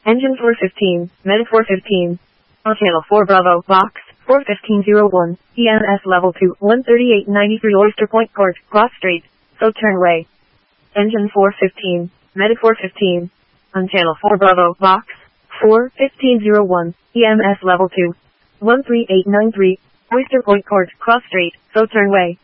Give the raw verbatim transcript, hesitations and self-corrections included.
Engine four fifteen, Medic four fifteen. On channel four Bravo, box, four fifteen oh one, E M S level two, one thirty-eight ninety-three Oyster Point Court, Cross Street, Southern Way. Engine four fifteen, Medic four fifteen. On channel four Bravo, box, four fifteen oh one, E M S level two, one three eight nine three, Oyster Point Court, Cross Street, Southern Way.